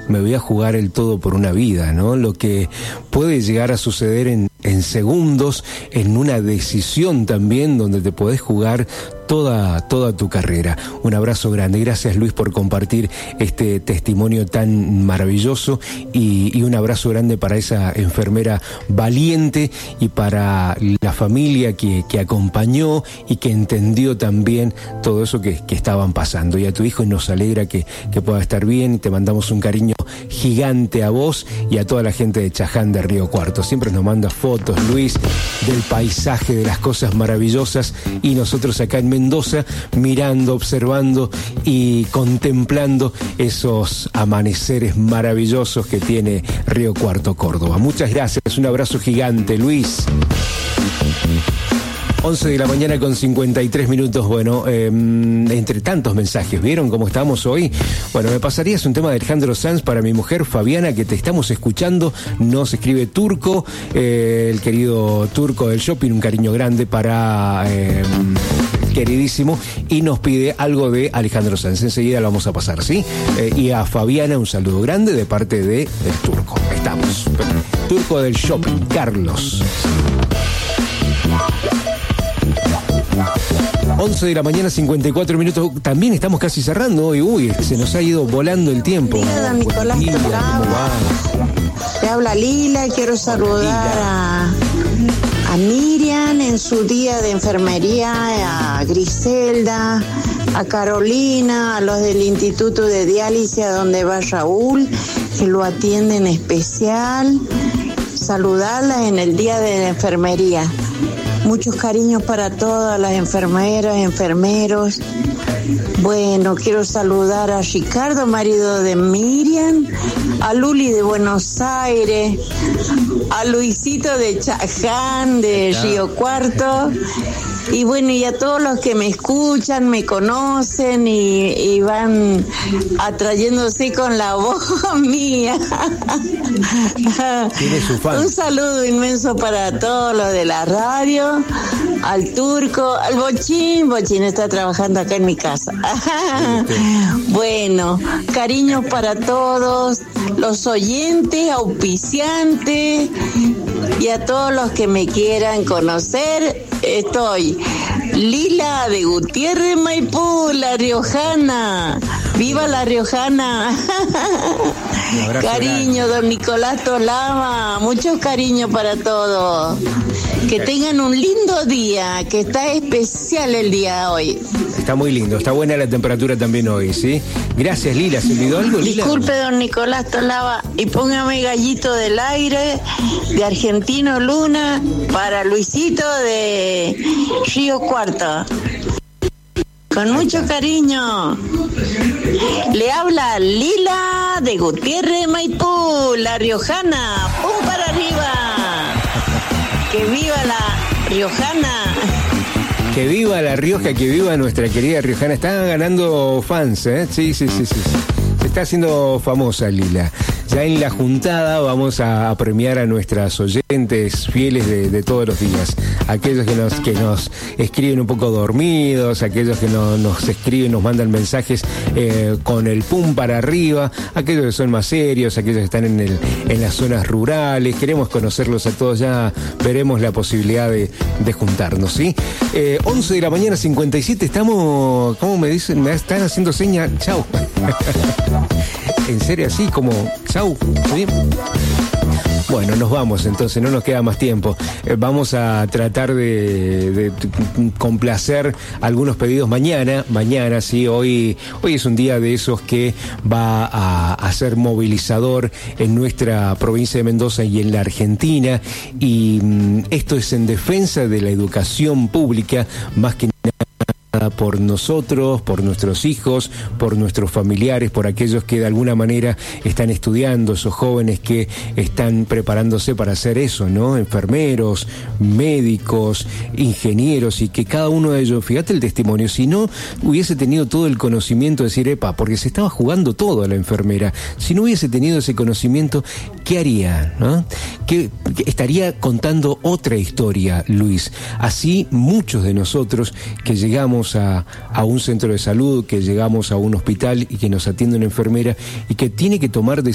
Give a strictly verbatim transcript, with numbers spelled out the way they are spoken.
me voy a jugar el todo por una vida, ¿no? Lo que puede llegar a suceder en, en segundos, en una decisión también donde te podés jugar toda, toda tu carrera. Un abrazo grande. Gracias, Luis, por compartir este testimonio tan maravilloso y, y un abrazo grande para esa enfermera valiente y para la familia que, que acompañó y que entendió también todo eso que, que estaban pasando. Y a tu hijo nos alegra que, que pueda estar bien y te mandamos un cariño gigante a vos y a toda la gente de Chaján de Río Cuarto. Siempre nos manda fotos, Luis, del paisaje, de las cosas maravillosas, y nosotros acá en Mendoza mirando, observando y contemplando esos amaneceres maravillosos que tiene Río Cuarto, Córdoba. Muchas gracias, un abrazo gigante, Luis. once de la mañana con cincuenta y tres minutos. Bueno, eh, entre tantos mensajes, ¿vieron cómo estamos hoy? Bueno, me pasarías un tema de Alejandro Sanz para mi mujer Fabiana, que te estamos escuchando. Nos escribe Turco, eh, el querido Turco del shopping, un cariño grande para eh, queridísimo, y nos pide algo de Alejandro Sanz. Enseguida lo vamos a pasar, ¿sí? Eh, y a Fabiana un saludo grande de parte de el Turco. Ahí estamos. Turco del shopping, Carlos. once de la mañana, cincuenta y cuatro minutos. También estamos casi cerrando hoy. Uy, se nos ha ido volando el tiempo. Hola, Nicolás Tolaba. Te habla Lila. Quiero saludar a, a Miriam en su día de enfermería, a Griselda, a Carolina, a los del Instituto de Diálisis donde va Raúl, que lo atienden especial. Saludarlas en el día de la enfermería. Muchos cariños para todas las enfermeras, enfermeros. Bueno, quiero saludar a Ricardo, marido de Miriam, a Luli de Buenos Aires, a Luisito de Chaján, de Río Cuarto. Y bueno, y a todos los que me escuchan, me conocen y, y van atrayéndose con la voz mía. Tiene su fan. Un saludo inmenso para todos los de la radio, al Turco, al Bochín. Bochín está trabajando acá en mi casa. Bueno, cariños para todos los oyentes, auspiciantes y a todos los que me quieran conocer. Estoy Lila de Gutiérrez, Maipú, La Riojana. ¡Viva La Riojana! Cariño, don Nicolás Tolama. Muchos cariños para todos. Que tengan un lindo día, que está especial el día hoy. Está muy lindo, está buena la temperatura también hoy, ¿sí? Gracias, Lila. ¿Se olvidó algo, Lila? Disculpe, don Nicolás Tolaba, y póngame Gallito del Aire de Argentino Luna para Luisito de Río Cuarto. Con mucho cariño. Le habla Lila de Gutiérrez, Maipú, La Riojana. ¡Pum para arriba! ¡Que viva la Riojana! Que viva La Rioja, que viva nuestra querida Riojana. Están ganando fans, ¿eh? Sí, sí, sí, sí. Se está haciendo famosa, Lila. Ya en la juntada vamos a, a premiar a nuestras oyentes fieles de, de todos los días. Aquellos que nos, que nos escriben un poco dormidos, aquellos que no, nos escriben, nos mandan mensajes eh, con el pum para arriba, aquellos que son más serios, aquellos que están en, el, en las zonas rurales. Queremos conocerlos a todos, ya veremos la posibilidad de, de juntarnos, ¿sí? Eh, once de la mañana, cincuenta y siete, estamos, ¿cómo me dicen? Me están haciendo señas, chau. En serio, así como, chau, ¿sí? Bueno, nos vamos entonces, no nos queda más tiempo. Eh, vamos a tratar de, de, de complacer algunos pedidos mañana. Mañana, sí, hoy, hoy es un día de esos que va a, a ser movilizador en nuestra provincia de Mendoza y en la Argentina. Y mm, esto es en defensa de la educación pública, más que nada por nosotros, por nuestros hijos, por nuestros familiares, por aquellos que de alguna manera están estudiando, esos jóvenes que están preparándose para hacer eso, ¿no? Enfermeros, médicos, ingenieros, y que cada uno de ellos, fíjate el testimonio, si no hubiese tenido todo el conocimiento de decir, epa, porque se estaba jugando todo a la enfermera, si no hubiese tenido ese conocimiento, ¿qué haría? ¿No? ¿Qué, qué estaría contando otra historia, Luis? Así muchos de nosotros que llegamos A, a un centro de salud, que llegamos a un hospital y que nos atiende una enfermera y que tiene que tomar decisiones